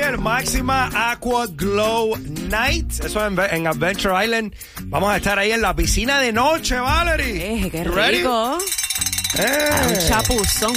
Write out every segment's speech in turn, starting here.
el Máxima Aqua Glow Night. Eso en Adventure Island. Vamos a estar ahí en la piscina de noche, Valerie. ¡Qué rico! Un chapuzón.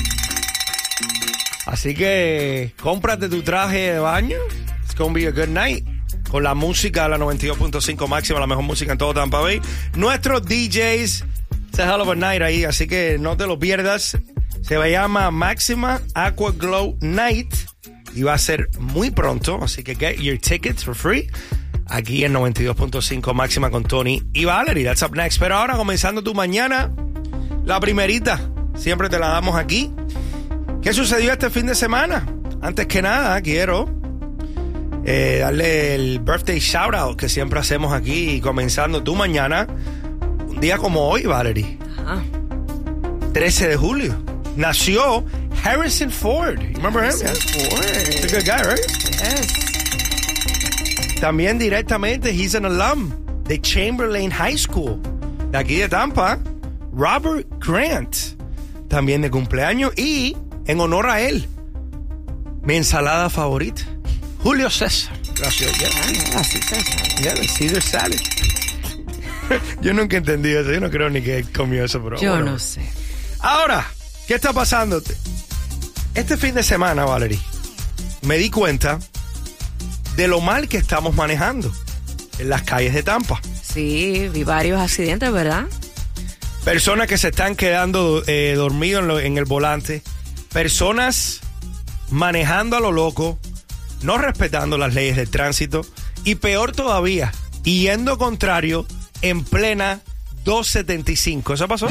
Así que cómprate tu traje de baño. It's gonna be a good night. Con la música de la 92.5 Máxima, la mejor música en todo Tampa Bay. Nuestros DJs, it's a hell of a night ahí, así que no te lo pierdas. Se llama Máxima Aqua Glow Night y va a ser muy pronto, así que get your tickets for free aquí en 92.5 Máxima con Tony y Valerie. That's up next. Pero ahora, comenzando tu mañana, la primerita, siempre te la damos aquí. ¿Qué sucedió este fin de semana? Antes que nada, quiero darle el birthday shout out que siempre hacemos aquí, comenzando tu mañana. Un día como hoy, Valerie. Ajá. 13 de julio. Nació Harrison Ford. You remember him? Harrison Ford. He's a good guy, right? Yes. También directamente, he's an alum de Chamberlain High School, de aquí de Tampa. Robert Grant, también de cumpleaños. Y en honor a él, mi ensalada favorita, Julio César. Gracias. Así César. Yeah, the Caesar salad. Yo nunca entendí eso. Yo no creo ni que comió eso, pero yo bueno. no sé. Ahora, ¿qué está pasando? Este fin de semana, Valerie, me di cuenta de lo mal que estamos manejando en las calles de Tampa. Sí, vi varios accidentes, ¿verdad? Personas que se están quedando dormidos en el volante. Personas manejando a lo loco, no respetando las leyes del tránsito. Y peor todavía, yendo contrario en plena 275. ¿Eso pasó?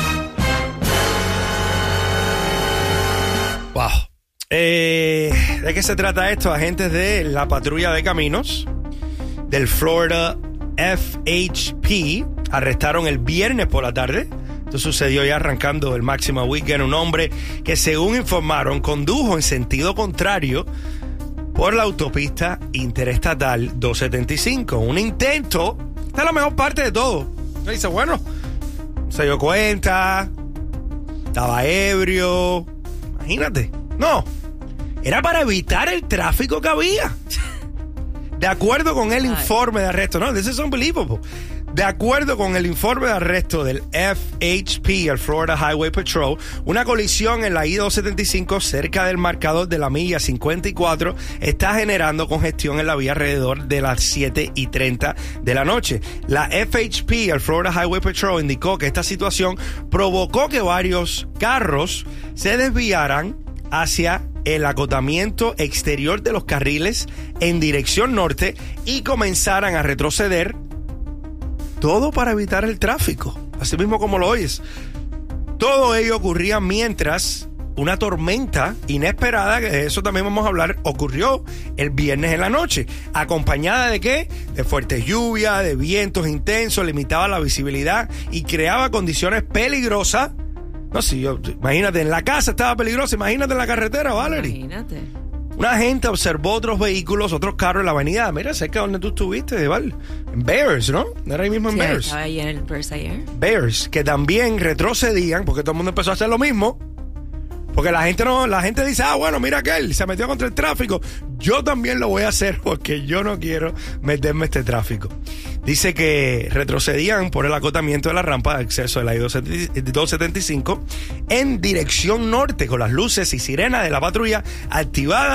Wow. ¿De qué se trata esto? Agentes de la patrulla de caminos del Florida FHP arrestaron el viernes por la tarde. Esto sucedió ya arrancando el Máxima Weekend. Un hombre que, según informaron, condujo en sentido contrario por la autopista interestatal 275. Un intento. Esta es la mejor parte de todo. Dice, bueno, se dio cuenta, estaba ebrio. Imagínate. No, era para evitar el tráfico que había. De acuerdo con el informe de arresto, no, this is unbelievable. De acuerdo con el informe de arresto del FHP, el Florida Highway Patrol, una colisión en la I-275 cerca del marcador de la milla 54 está generando congestión en la vía alrededor de las 7:30 de la noche. La FHP, el Florida Highway Patrol, indicó que esta situación provocó que varios carros se desviaran hacia el acotamiento exterior de los carriles en dirección norte y comenzaran a retroceder. Todo para evitar el tráfico, así mismo como lo oyes. Todo ello ocurría mientras una tormenta inesperada, que de eso también vamos a hablar, ocurrió el viernes en la noche. ¿Acompañada de qué? De fuertes lluvias, de vientos intensos, limitaba la visibilidad y creaba condiciones peligrosas. No, si yo, imagínate, en la casa estaba peligrosa, imagínate en la carretera, Valerie. Imagínate. Un agente observó otros vehículos, otros carros en la avenida. Mira, cerca de donde tú estuviste, Val. En Bears, ¿no? Era ahí mismo en Bears. Estaba ahí en el Bears ayer. Bears, que también retrocedían, porque todo el mundo empezó a hacer lo mismo. Porque la gente dice, bueno, mira aquel, se metió contra el tráfico. Yo también lo voy a hacer porque yo no quiero meterme en este tráfico. Dice que retrocedían por el acotamiento de la rampa de acceso de la I-275 en dirección norte, con las luces y sirenas de la patrulla activadas